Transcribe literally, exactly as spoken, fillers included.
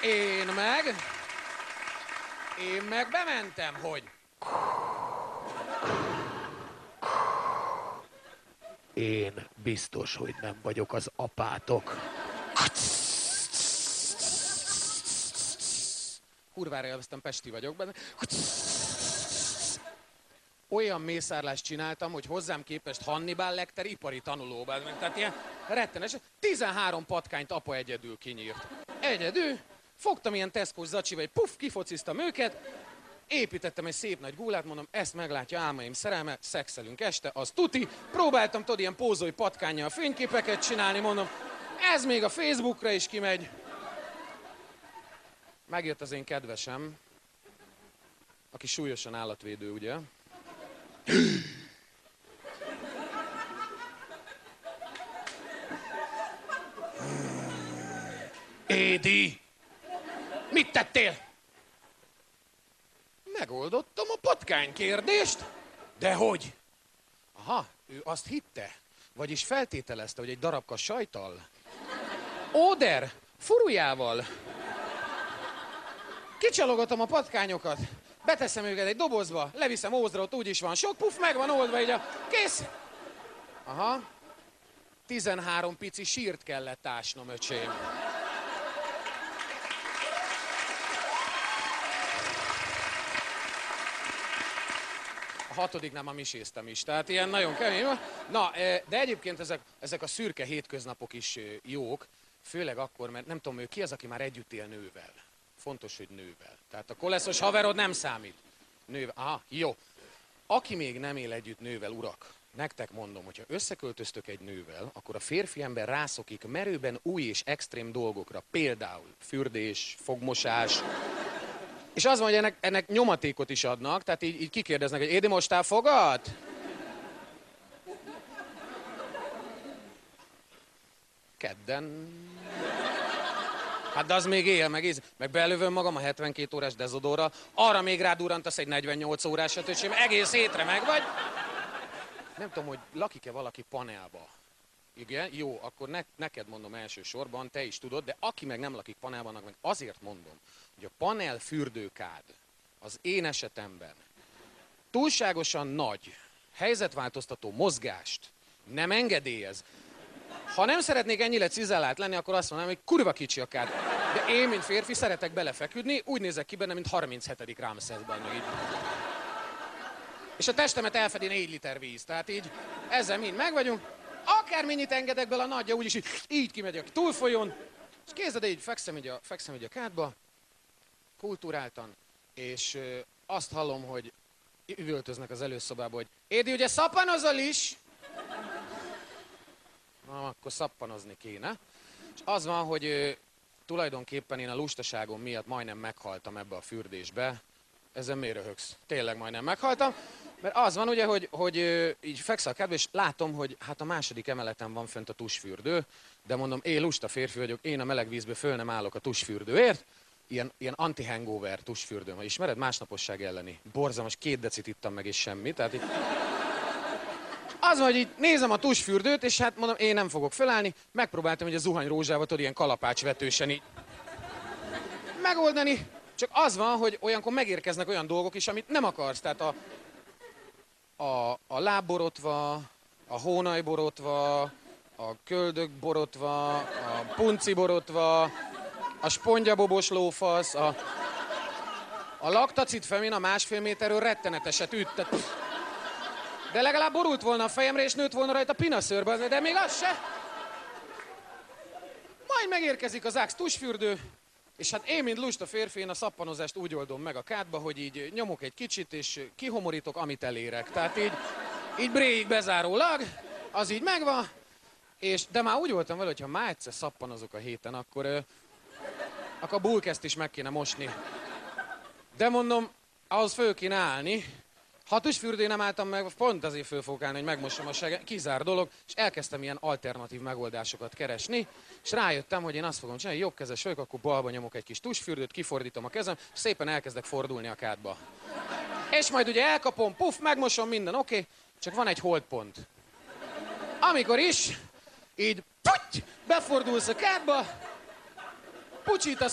Én meg... Én meg bementem, hogy... Én biztos, hogy nem vagyok az apátok. Kurvára élveztem, pesti vagyok benne. Olyan mészárlást csináltam, hogy hozzám képest Hannibal Lecter ipari tanuló. Tehát ilyen rettenes. tizenhárom patkányt apa egyedül kinyírt. Egyedül. Fogtam ilyen Tesco-s zacsiba, egy puff, kifociztam őket. Építettem egy szép nagy gúlát, mondom, ezt meglátja álmaim szerelme, szexelünk este, az tuti. Próbáltam, tudod, ilyen pózói patkánnyal fényképeket csinálni, mondom, ez még a Facebookra is kimegy. Megjött az én kedvesem, aki súlyosan állatvédő, ugye? Édi! Mit tettél? Megoldottam a patkány kérdést. Dehogy? Aha, ő azt hitte, vagyis feltételezte, hogy egy darabka sajttal, óder, furujával kicsalogatom a patkányokat, beteszem őket egy dobozba, leviszem Ózdra, ott úgyis van sok, puff, meg van oldva, így a kész. Aha, tizenhárom pici sírt kellett ásnom, öcsém. A hatodiknál már miséztem is, tehát ilyen nagyon kemény. Na, de egyébként ezek, ezek a szürke hétköznapok is jók, főleg akkor, mert nem tudom, ő ki az, aki már együtt él nővel. Fontos, hogy nővel. Tehát a koleszos haverod nem számít. Nővel. Aha, jó. Aki még nem él együtt nővel, urak, nektek mondom, hogyha összeköltöztök egy nővel, akkor a férfi ember rászokik merőben új és extrém dolgokra. Például fürdés, fogmosás. És az van, hogy ennek, ennek nyomatékot is adnak, tehát így, így kikérdeznek, hogy Édi, mostál fogad? Kedden... Hát de az még él, meg íz. Meg belövöm magam a hetvenkét órás dezodorral, arra még rádurrantasz egy negyvennyolc órásat, öcsém, egész hétre meg vagy. Nem tudom, hogy lakik-e valaki panelba. Igen? Jó, akkor ne, neked mondom elsősorban, te is tudod, de aki meg nem lakik panelban, annak meg azért mondom, hogy a panel fürdőkád az én esetemben túlságosan nagy, helyzetváltoztató mozgást nem engedélyez. Ha nem szeretnék ennyire cizellált lenni, akkor azt mondanám, hogy kurva kicsi a kád. De én, mint férfi, szeretek belefeküdni, úgy nézek ki benne, mint harminchetedik Ramszeszben. Meg így. És a testemet elfedi négy liter víz, tehát így ezzel mind megvagyunk. Akármennyit engedek bele a nagyja, úgyis így, így kimegyek túlfolyón. És kézzel, így fekszem így a, fekszem így a kádba, kulturáltan, és ö, azt hallom, hogy üvöltöznek az előszobába, hogy Édi, ugye szappanozol is? Na, akkor szappanozni kéne. És az van, hogy ö, tulajdonképpen én a lustaságom miatt majdnem meghaltam ebbe a fürdésbe. Ezen miért röhögsz? Tényleg majdnem meghaltam. Mert az van ugye, hogy, hogy ö, így fekszel a kádba, és látom, hogy hát a második emeleten van fönt a tusfürdő, de mondom, én lusta férfi vagyok, én a meleg vízből föl nem állok a tusfürdőért. Ilyen, ilyen anti-hangover tusfürdő, ha ismered? Másnaposság elleni. Borzalmas, két decit ittam meg, és semmi. Tehát így... Az van, hogy így nézem a tusfürdőt, és hát mondom, én nem fogok felállni. Megpróbáltam, hogy a zuhanyrózsával tudod, ilyen kalapácsvetősen így megoldani. Csak az van, hogy olyankor megérkeznek olyan dolgok is, amit nem akarsz. Tehát a, a, a lábborotva, a hónajborotva, a köldökborotva, a punciborotva, a spongyabobos lófasz, a, a laktacit femén a másfél méterről retteneteset üttet. De legalább borult volna a fejemre, és nőtt volna rajta pinaszőrbe, de még az se. Majd megérkezik az Axe tusfürdő, és hát én, mint lusta férfi, én a szappanozást úgy oldom meg a kádba, hogy így nyomok egy kicsit, és kihomorítok, amit elérek. Tehát így, így bréig bezárólag, az így megvan, és, de már úgy voltam vele, hogy ha már egyszer szappanozok a héten, akkor, akkor a bulkezt is meg kéne mosni. De mondom, ahhoz föl kéne állni. Ha a tusfürdőn nem álltam meg, pont azért föl fogok állni, hogy megmossam a segget, kizár dolog, és elkezdtem ilyen alternatív megoldásokat keresni, és rájöttem, hogy én azt fogom csinálni, jobbkezes vagyok, akkor balba nyomok egy kis tusfürdőt, kifordítom a kezem, és szépen elkezdek fordulni a kádba. És majd ugye elkapom, puff, megmosom, minden oké, okay, csak van egy holdpont. Amikor is, így puty, befordulsz a kádba, pucsítasz